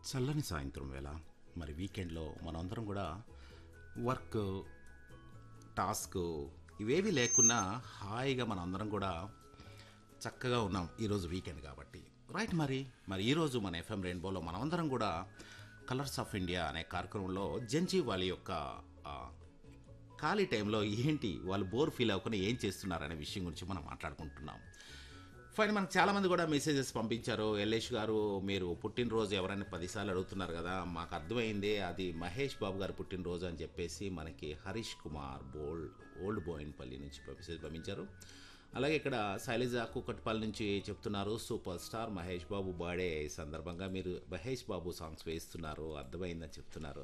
చల్లని సాయంత్రం వేళ మరి వీకెండ్లో మనందరం కూడా వర్క్ టాస్క్ ఇవేవి లేకున్నా హాయిగా మనందరం కూడా చక్కగా ఉన్నాం ఈరోజు వీకెండ్ కాబట్టి రైట్. మరి ఈరోజు మన ఎఫ్ఎం రెయిన్బోలో మనమందరం కూడా కలర్స్ ఆఫ్ ఇండియా అనే కార్యక్రమంలో జంజీ వాళ్ళ యొక్క ఆ, ఖాళీ టైంలో ఏంటి వాళ్ళు బోర్ ఫీల్ అవ్వకుండా ఏం చేస్తున్నారనే విషయం గురించి మనం మాట్లాడుకుంటున్నాం. ఫైన్, మనకు చాలామంది కూడా మెసేజెస్ పంపించారు. ఎల్లేష్ గారు, మీరు పుట్టినరోజు ఎవరైనా 10 సార్లు అడుగుతున్నారు కదా, మాకు అర్థమైంది అది మహేష్ బాబు గారు పుట్టినరోజు అని చెప్పేసి మనకి హరీష్ కుమార్ ఓల్డ్ బోయిన్పల్లి నుంచి మెసేజ్ పంపించారు. అలాగే ఇక్కడ శైలజ కూకట్పల్లి నుంచి చెప్తున్నారు, super star Mahesh Babu birthday సందర్భంగా మీరు మహేష్ బాబు సాంగ్స్ వేస్తున్నారు, అర్థమైందని చెప్తున్నారు.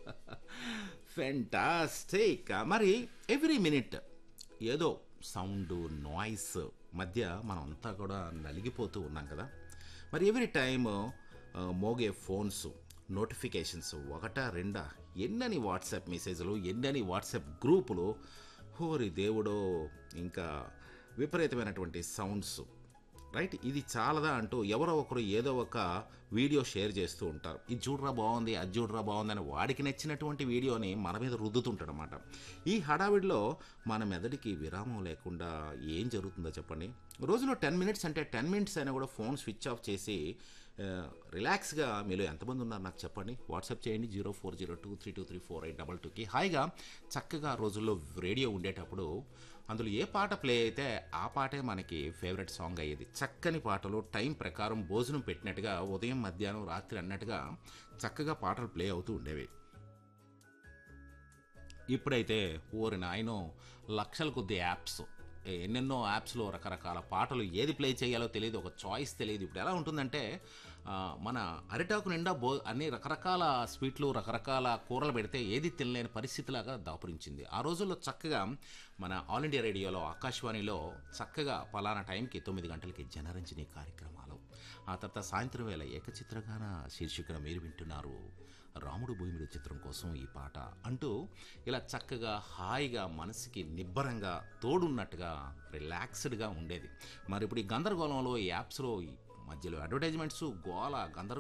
ఫెంటాస్టిక్. మరి ఎవ్రీ మినిట్ ఏదో సౌండ్ నాయిస్ మధ్య మనం అంతా కూడా నలిగిపోతూ ఉన్నాం కదా. మరి ఎవ్రీ టైమ్ మోగే ఫోన్స్ నోటిఫికేషన్స్ ఒకటా రెండా, ఎన్నని వాట్సాప్ మెసేజ్లు, ఎన్నని వాట్సాప్ గ్రూపులు, హోరి దేవుడో, ఇంకా విపరీతమైనటువంటి సౌండ్స్. రైట్, ఇది చాలదా అంటూ ఎవరో ఒకరు ఏదో ఒక వీడియో షేర్ చేస్తూ ఉంటారు. ఇది చూడరా బాగుంది, అది చూడరా బాగుంది అని వాడికి నచ్చినటువంటి వీడియోని మన మీద రుద్దుతుంటాడు అనమాట. ఈ హడావిడిలో మన మెదడికి విరామం లేకుండా ఏం జరుగుతుందో చెప్పండి. రోజులో 10 మినిట్స్ అంటే 10 మినిట్స్ అయినా కూడా ఫోన్ స్విచ్ ఆఫ్ చేసి రిలాక్స్గా మీలో ఎంతమంది ఉన్నారు నాకు చెప్పండి. వాట్సాప్ చేయండి 0402323482కి. హాయిగా చక్కగా రోజుల్లో రేడియో ఉండేటప్పుడు అందులో ఏ పాట ప్లే అయితే ఆ పాటే మనకి ఫేవరెట్ సాంగ్ అయ్యేది. చక్కని పాటలు టైం ప్రకారం భోజనం పెట్టినట్టుగా ఉదయం మధ్యాహ్నం రాత్రి అన్నట్టుగా చక్కగా పాటలు ప్లే అవుతూ ఉండేవి. ఇప్పుడైతే ఓరి నాయనో లక్షల కొద్ది యాప్స్, ఎన్నెన్నో యాప్స్లో రకరకాల పాటలు ఏది ప్లే చేయాలో తెలియదు, ఒక చాయిస్ తెలియదు. ఇప్పుడు ఎలా ఉంటుందంటే మన అరిటాకు నిండా అన్ని రకరకాల స్వీట్లు రకరకాల కూరలు పెడితే ఏది తినలేని పరిస్థితిలాగా దాపురించింది. ఆ రోజుల్లో చక్కగా మన ఆల్ ఇండియా రేడియోలో ఆకాశవాణిలో చక్కగా పలానా టైంకి 9 గంటలకి జనరంజని కార్యక్రమాలు, ఆ తర్వాత సాయంత్రం వేళ ఏకచిత్రగాన శీర్షికన మీరు వింటున్నారు రాముడు భూమిడు చిత్రం కోసం ఈ పాట అంటూ ఇలా చక్కగా హాయిగా మనసుకి నిబ్బరంగా తోడున్నట్టుగా రిలాక్స్డ్గా ఉండేది. మరి ఇప్పుడు ఈ గందరగోళంలో ఈ యాప్స్లో మధ్యలో అడ్వర్టైజ్మెంట్స్ గోల